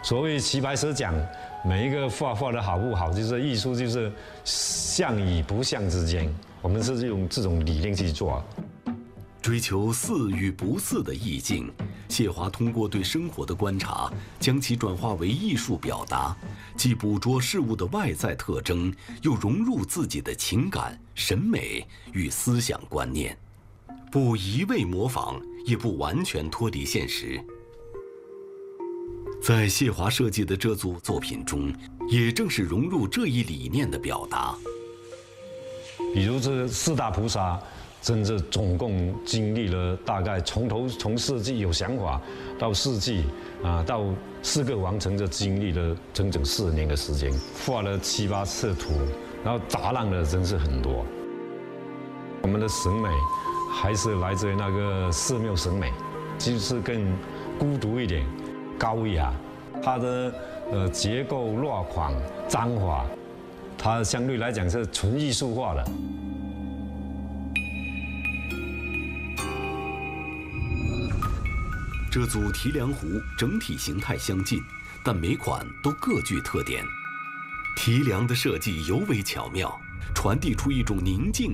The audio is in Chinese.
所谓齐白石讲，每一个画的好不好，就是艺术，就是像与不像之间，我们是用这种理念去做。 追求似与不似的意境，谢华通过对生活的观察，将其转化为艺术表达，既捕捉事物的外在特征，又融入自己的情感、审美与思想观念，不一味模仿，也不完全脱离现实。在谢华设计的这组作品中，也正是融入这一理念的表达。 比如这四大菩萨。真正总共经历了大概从设计有想法到设计到4个完成，就经历了整整4年的时间，画了7、8次图，然后杂乱的真是很多。我们的审美还是来自于那个寺庙审美，就是更孤独一点、高雅。它的结构落款、章法，它相对来讲是纯艺术化的。 这组提梁壶整体形态相近，但每款都各具特点。提梁的设计尤为巧妙，传递出一种宁静